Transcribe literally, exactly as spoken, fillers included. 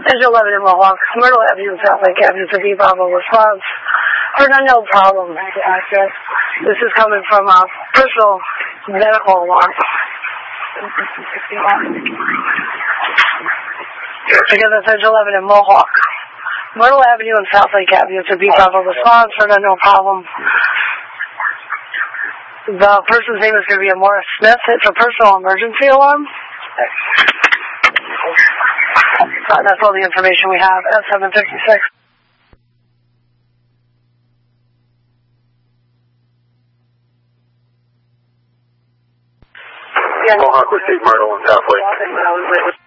Edge eleven in Mohawk, Myrtle Avenue, South Lake Avenue, to V Bravo response. Heard on no problem. This is coming from a personal medical alarm. Again, that's Edge eleven in Mohawk, Myrtle Avenue and South Lake Avenue, to V Bravo response. Heard on no problem. The person's name is going to be Morris Smith. It's a personal emergency alarm. Uh, that's all the information we have at seven fifty-six. Mohawk with Myrtle and South Lake.